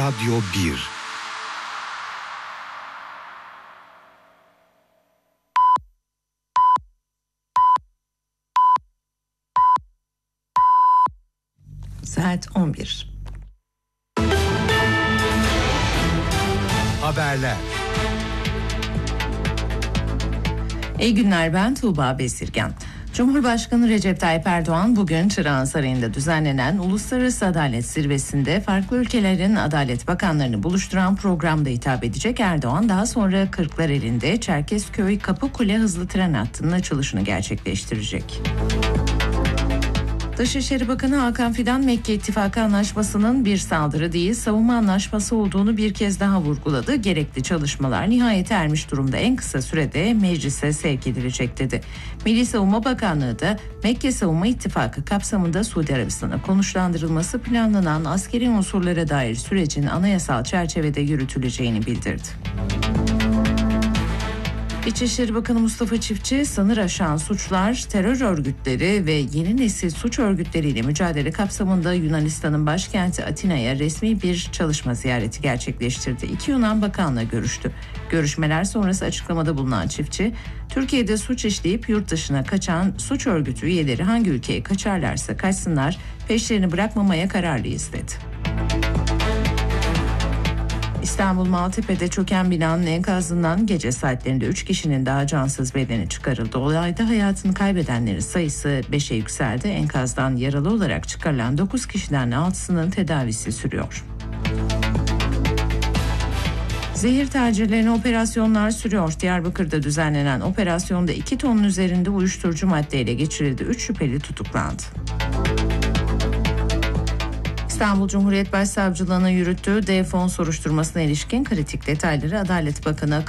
Radyo 1. Saat 11. Haberler. İyi günler, ben Tuğba Bezirgan. Cumhurbaşkanı Recep Tayyip Erdoğan bugün Çırağan Sarayı'nda düzenlenen Uluslararası Adalet Zirvesi'nde farklı ülkelerin adalet bakanlarını buluşturan programda hitap edecek. Erdoğan daha sonra Kırklareli'nde Çerkezköy Kapıkule hızlı tren hattının açılışını gerçekleştirecek. Dışişleri Bakanı Hakan Fidan, Mekke İttifakı Anlaşması'nın bir saldırı değil, savunma anlaşması olduğunu bir kez daha vurguladı. Gerekli çalışmalar nihayete ermiş durumda, en kısa sürede meclise sevk edilecek dedi. Milli Savunma Bakanlığı da Mekke Savunma İttifakı kapsamında Suudi Arabistan'a konuşlandırılması planlanan askeri unsurlara dair sürecin anayasal çerçevede yürütüleceğini bildirdi. İçişleri Bakanı Mustafa Çiftçi, sınır aşan suçlar, terör örgütleri ve yeni nesil suç örgütleriyle mücadele kapsamında Yunanistan'ın başkenti Atina'ya resmi bir çalışma ziyareti gerçekleştirdi. İki Yunan bakanla görüştü. Görüşmeler sonrası açıklamada bulunan Çiftçi, Türkiye'de suç işleyip yurt dışına kaçan suç örgütü üyeleri hangi ülkeye kaçarlarsa kaçsınlar, peşlerini bırakmamaya kararlıyız dedi. İstanbul Maltepe'de çöken binanın enkazından gece saatlerinde 3 kişinin daha cansız bedeni çıkarıldı. Olayda hayatını kaybedenlerin sayısı 5'e yükseldi. Enkazdan yaralı olarak çıkarılan 9 kişiden 6'sının tedavisi sürüyor. Zehir tacirlerine operasyonlar sürüyor. Diyarbakır'da düzenlenen operasyonda 2 tonun üzerinde uyuşturucu maddeyle geçirildi. 3 şüpheli tutuklandı. İstanbul Cumhuriyet Başsavcılığı'nın yürüttüğü dev fon soruşturmasına ilişkin kritik detayları Adalet Bakanı